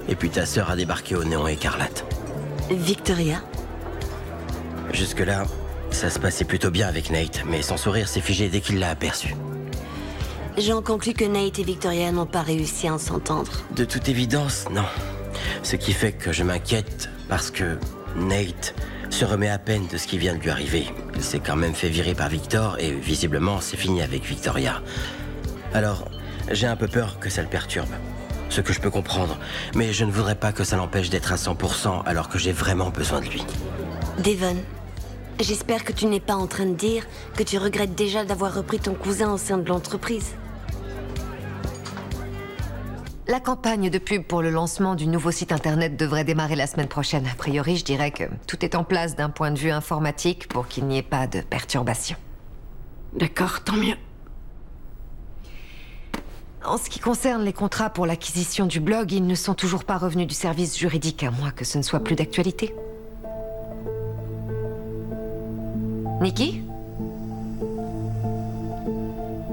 Et puis ta sœur a débarqué au néon écarlate. Victoria? Jusque-là, ça se passait plutôt bien avec Nate, mais son sourire s'est figé dès qu'il l'a aperçu. J'en conclus que Nate et Victoria n'ont pas réussi à s'entendre. De toute évidence, non. Ce qui fait que je m'inquiète parce que Nate se remet à peine de ce qui vient de lui arriver. Il s'est quand même fait virer par Victor et visiblement c'est fini avec Victoria. Alors, j'ai un peu peur que ça le perturbe. Ce que je peux comprendre, mais je ne voudrais pas que ça l'empêche d'être à 100% alors que j'ai vraiment besoin de lui. Devon, j'espère que tu n'es pas en train de dire que tu regrettes déjà d'avoir repris ton cousin au sein de l'entreprise. La campagne de pub pour le lancement du nouveau site internet devrait démarrer la semaine prochaine. A priori, je dirais que tout est en place d'un point de vue informatique pour qu'il n'y ait pas de perturbations. D'accord, tant mieux. En ce qui concerne les contrats pour l'acquisition du blog, ils ne sont toujours pas revenus du service juridique, à moins que ce ne soit plus d'actualité. Nikki ? Nikki ?